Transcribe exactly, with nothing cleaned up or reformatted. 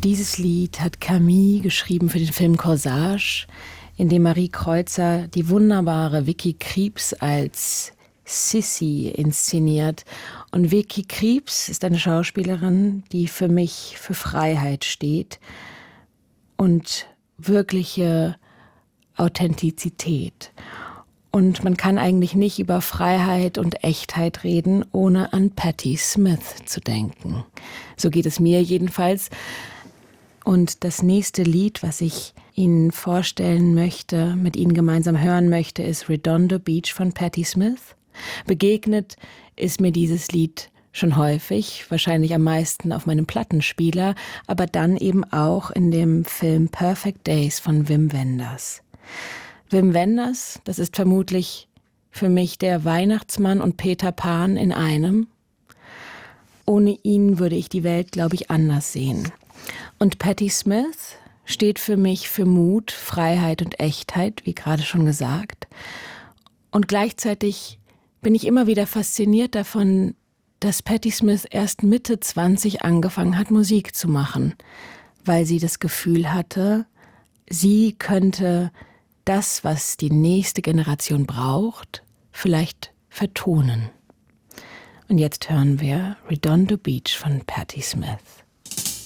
Dieses Lied hat Camille geschrieben für den Film Corsage, in dem Marie Kreuzer die wunderbare Vicky Krieps als Sissy inszeniert. Und Vicky Krieps ist eine Schauspielerin, die für mich für Freiheit steht und wirkliche Authentizität. Und man kann eigentlich nicht über Freiheit und Echtheit reden, ohne an Patti Smith zu denken. So geht es mir jedenfalls. Und das nächste Lied, was ich Ihnen vorstellen möchte, mit Ihnen gemeinsam hören möchte, ist Redondo Beach von Patti Smith. Begegnet ist mir dieses Lied schon häufig, wahrscheinlich am meisten auf meinem Plattenspieler, aber dann eben auch in dem Film Perfect Days von Wim Wenders. Wim Wenders, das ist vermutlich für mich der Weihnachtsmann und Peter Pan in einem. Ohne ihn würde ich die Welt, glaube ich, anders sehen. Und Patti Smith steht für mich für Mut, Freiheit und Echtheit, wie gerade schon gesagt. Und gleichzeitig bin ich immer wieder fasziniert davon, dass Patti Smith erst Mitte zwanzig angefangen hat, Musik zu machen, weil sie das Gefühl hatte, sie könnte das, was die nächste Generation braucht, vielleicht vertonen. Und jetzt hören wir Redondo Beach von Patti Smith.